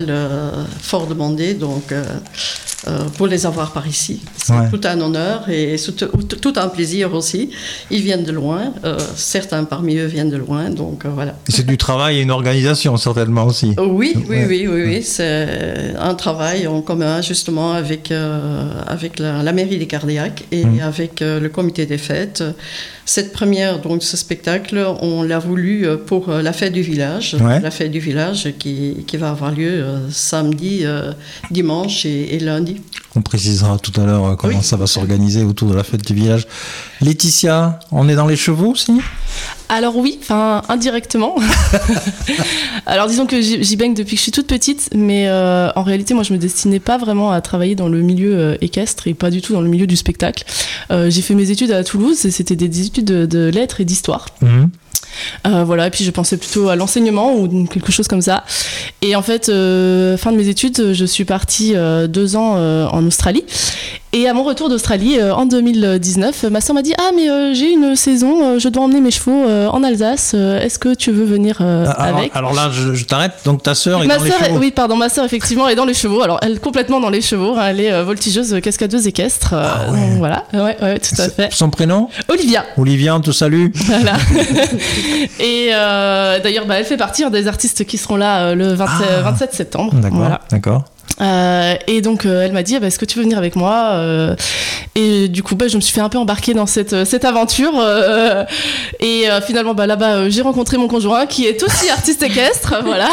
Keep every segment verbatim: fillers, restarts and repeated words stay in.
euh, fort demandés, donc euh, euh, pour les avoir par ici, c'est ouais. tout un honneur et tout, tout un plaisir aussi. Ils viennent de loin, euh, certains parmi eux viennent de loin, donc euh, voilà. C'est du travail et une organisation certainement aussi. Oui, oui, ouais. oui, oui, oui, c'est un travail en commun justement avec, euh, avec la, la mairie des Cardiaques et mmh. avec euh, le comité des fêtes. Cette première, donc ce spectacle, on l'a voulu pour la fête du village, ouais. la fête du village qui, qui va avoir lieu euh, samedi, euh, dimanche et, et lundi. On précisera tout à l'heure comment oui. ça va s'organiser autour de la fête du village. Laetitia, on est dans les chevaux aussi ? Alors oui, enfin indirectement. Alors disons que j'y, j'y baigne depuis que je suis toute petite, mais euh, en réalité moi je me destinais pas vraiment à travailler dans le milieu euh, équestre et pas du tout dans le milieu du spectacle. Euh, j'ai fait mes études à Toulouse et c'était des études de, de lettres et d'histoire. Mmh. Euh, voilà, et puis je pensais plutôt à l'enseignement ou quelque chose comme ça. Et en fait, euh, fin de mes études, je suis partie euh, deux ans euh, en Australie. Et à mon retour d'Australie, euh, en deux mille dix-neuf, ma soeur m'a dit « Ah, mais euh, j'ai une saison, euh, je dois emmener mes chevaux euh, en Alsace. Euh, est-ce que tu veux venir euh, alors, avec ?» Alors là, je, je t'arrête. Donc ta soeur est ma dans soeur les chevaux. est, Oui, pardon, ma soeur effectivement est dans les chevaux. Alors elle est complètement dans les chevaux. Hein, elle est euh, voltigeuse, cascadeuse équestre. Euh, ah ouais. donc, voilà, ouais, ouais, tout à fait. Son prénom ? Olivia. Olivia, on te salue. Voilà. Et euh, d'ailleurs, bah, elle fait partie hein, des artistes qui seront là euh, le vingt, ah. vingt-sept septembre. D'accord, voilà. d'accord. Euh, et donc euh, elle m'a dit ah, bah, est-ce que tu veux venir avec moi euh, et du coup bah, je me suis fait un peu embarquer dans cette, cette aventure euh, et euh, finalement bah, là-bas euh, j'ai rencontré mon conjoint qui est aussi artiste équestre voilà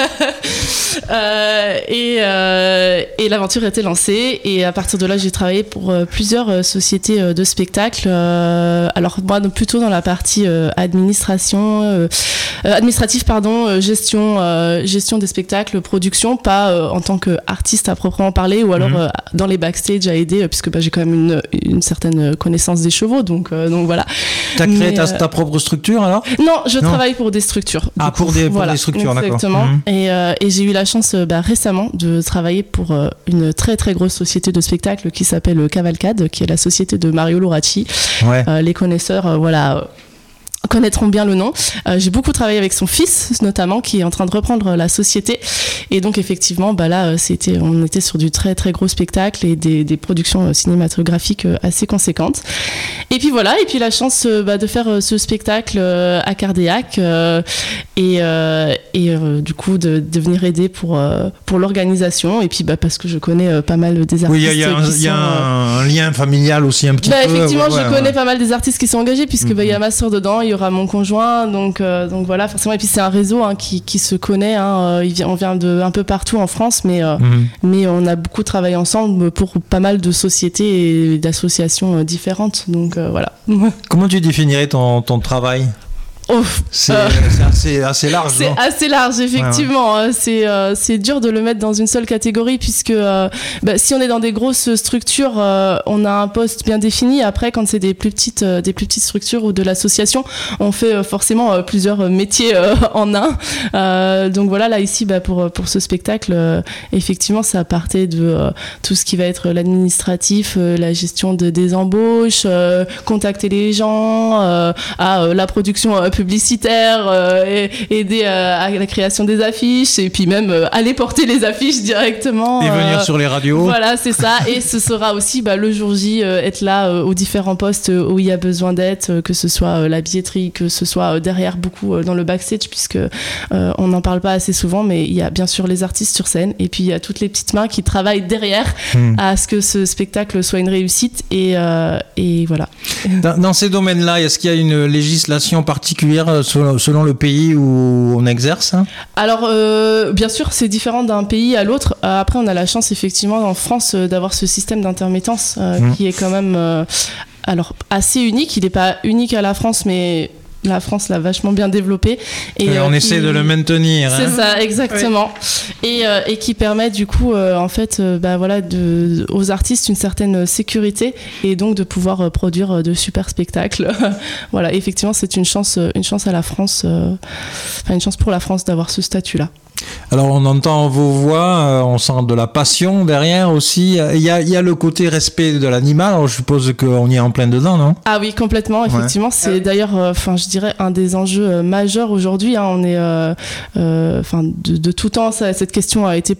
euh, et, euh, et l'aventure a été lancée et à partir de là j'ai travaillé pour euh, plusieurs euh, sociétés euh, de spectacle euh, alors moi donc, plutôt dans la partie euh, administration euh, euh, administrative pardon euh, gestion, euh, gestion des spectacles, production, pas euh, en tant que artiste à proprement parler ou alors mmh. euh, dans les backstage à aider euh, puisque bah, j'ai quand même une, une certaine connaissance des chevaux donc, euh, donc voilà. Tu as créé Mais, ta, euh... ta propre structure alors ? Non, je non. travaille pour des structures. Ah, coup, pour, des, pour voilà, des structures, exactement. d'accord. Mmh. Et, euh, et j'ai eu la chance euh, bah, récemment de travailler pour euh, une très très grosse société de spectacle qui s'appelle Cavalcade, qui est la société de Mario Loracci. Ouais. Euh, les connaisseurs, euh, voilà... Euh, connaîtront bien le nom. Euh, j'ai beaucoup travaillé avec son fils, notamment, qui est en train de reprendre la société. Et donc, effectivement, bah là, c'était, on était sur du très, très gros spectacle et des, des productions cinématographiques assez conséquentes. Et puis voilà, et puis la chance bah, de faire ce spectacle à Cardiac euh, et, euh, et euh, du coup, de, de venir aider pour, euh, pour l'organisation. Et puis, bah, parce que je connais euh, pas mal des artistes. Oui, il y a, y a, un, y a un, un lien familial aussi un petit bah, peu. Effectivement, ouais, je ouais, connais ouais. pas mal des artistes qui sont engagés, puisque mm-hmm. bah, y a ma soeur dedans, il y aura mon conjoint, donc, euh, donc voilà, forcément. Et puis c'est un réseau hein, qui, qui se connaît. Hein, il vient, on vient de un peu partout en France, mais, euh, mmh. mais on a beaucoup travaillé ensemble pour pas mal de sociétés et d'associations euh, différentes. Donc euh, voilà. Comment tu définirais ton, ton travail ? Oh, c'est, euh, c'est assez, assez large. C'est non assez large, effectivement. Ouais, ouais. C'est, euh, c'est dur de le mettre dans une seule catégorie puisque euh, bah, si on est dans des grosses structures, euh, on a un poste bien défini. Après, quand c'est des plus petites, euh, des plus petites structures ou de l'association, on fait euh, forcément euh, plusieurs métiers euh, en un. Euh, donc voilà, là ici, bah, pour pour ce spectacle, euh, effectivement, ça partait de euh, tout ce qui va être l'administratif, euh, la gestion de, des embauches, euh, contacter les gens, euh, à euh, la production euh, publicitaire, euh, et aider euh, à la création des affiches et puis même euh, aller porter les affiches directement. Et euh, venir sur les radios. Voilà, c'est ça. Et ce sera aussi bah, le jour J, euh, être là euh, aux différents postes où il y a besoin d'être, euh, que ce soit euh, la billetterie, que ce soit euh, derrière beaucoup euh, dans le backstage, puisque euh, on n'en parle pas assez souvent, mais il y a bien sûr les artistes sur scène et puis il y a toutes les petites mains qui travaillent derrière mmh. à ce que ce spectacle soit une réussite et, euh, et voilà. Dans, dans ces domaines-là, est-ce qu'il y a une législation particulière selon, selon le pays où on exerce ? Alors, euh, bien sûr, c'est différent d'un pays à l'autre. Euh, après, on a la chance, effectivement, en France, euh, d'avoir ce système d'intermittence euh, mmh. qui est quand même euh, alors, assez unique. Il n'est pas unique à la France, mais... La France l'a vachement bien développé. Et, et on euh, essaie qui... de le maintenir. C'est hein. ça, exactement. Oui. Et, euh, et qui permet du coup, euh, en fait, euh, bah, voilà, de, aux artistes une certaine sécurité et donc de pouvoir euh, produire de super spectacles. Voilà, effectivement, c'est une chance, une chance à la France, euh, enfin une chance pour la France d'avoir ce statut-là. Alors on entend vos voix, on sent de la passion derrière aussi. Il y a, il y a le côté respect de l'animal, alors je suppose qu'on y est en plein dedans, non ? Ah oui, complètement, effectivement. Ouais. C'est d'ailleurs, enfin, euh, je dirais, un des enjeux majeurs aujourd'hui. Hein. On est, euh, euh, de, de tout temps, ça, cette question a été